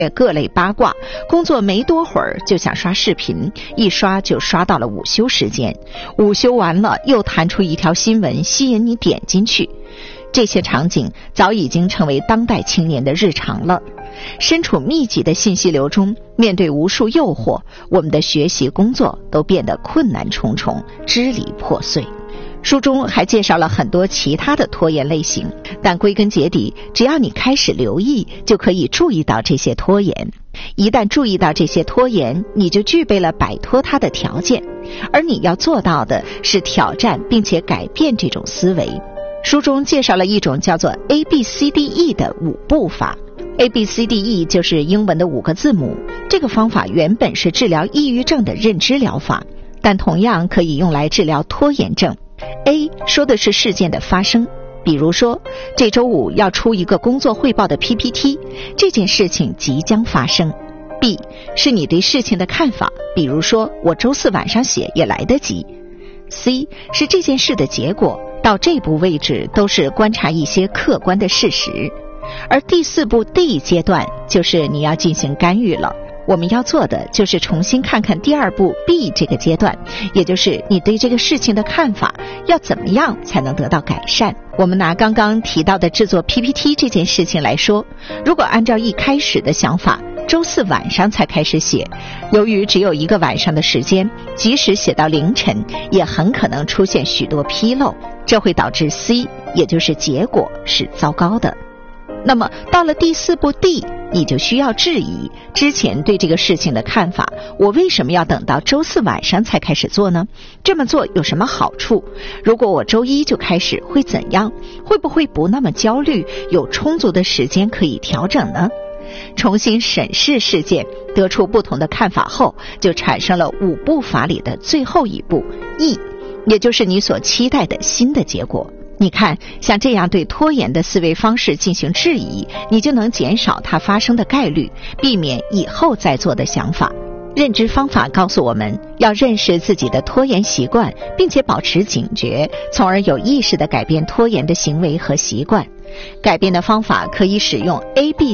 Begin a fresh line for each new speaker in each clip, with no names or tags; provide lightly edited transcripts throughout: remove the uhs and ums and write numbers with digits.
各类八卦，工作没多会儿就想刷视频，一刷就刷到了午休时间，午休完了又弹出一条新闻吸引你点进去。这些场景早已经成为当代青年的日常了。身处密集的信息流中，面对无数诱惑，我们的学习工作都变得困难重重，支离破碎。书中还介绍了很多其他的拖延类型，但归根结底，只要你开始留意，就可以注意到这些拖延。一旦注意到这些拖延，你就具备了摆脱它的条件，而你要做到的是挑战并且改变这种思维。书中介绍了一种叫做 ABCDE 的5步法。ABCDE 就是英文的5个字母，这个方法原本是治疗抑郁症的认知疗法，但同样可以用来治疗拖延症。A 说的是事件的发生，比如说这周5要出一个工作汇报的 PPT， 这件事情即将发生。B 是你对事情的看法，比如说我周4晚上写也来得及。C 是这件事的结果，到这步为止都是观察一些客观的事实。而第4步 D 阶段就是你要进行干预了，我们要做的就是重新看看第2步 B 这个阶段，也就是你对这个事情的看法，要怎么样才能得到改善。我们拿刚刚提到的制作 PPT 这件事情来说，如果按照一开始的想法，周4晚上才开始写，由于只有1个晚上的时间，即使写到凌晨，也很可能出现许多纰漏，这会导致 C， 也就是结果是糟糕的。那么到了第4步 D， 你就需要质疑之前对这个事情的看法，我为什么要等到周4晚上才开始做呢？这么做有什么好处？如果我周1就开始会怎样？会不会不那么焦虑，有充足的时间可以调整呢？重新审视事件，得出不同的看法后，就产生了5步法里的最后一步 E， 也就是你所期待的新的结果。你看，像这样对拖延的思维方式进行质疑，你就能减少它发生的概率，避免以后再做的想法。认知方法告诉我们，要认识自己的拖延习惯，并且保持警觉，从而有意识地改变拖延的行为和习惯。改变的方法可以使用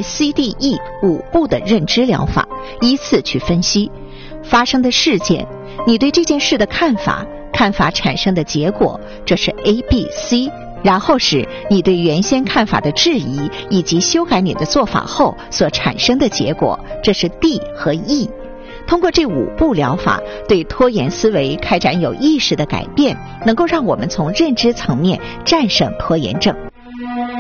ABCDE 5步的认知疗法，依次去分析发生的事件，你对这件事的看法，看法产生的结果，这是 ABC， 然后是你对原先看法的质疑，以及修改你的做法后所产生的结果，这是 D 和 E。 通过这5步疗法，对拖延思维开展有意识的改变，能够让我们从认知层面战胜拖延症。